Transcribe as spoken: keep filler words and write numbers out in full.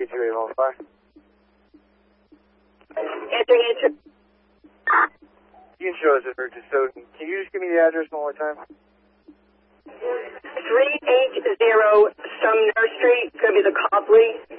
two eight one five. Answering answer. You can show us emergency. So, can you just give me the address one more time? three eighty Sumner Street. It's going to be the Copley.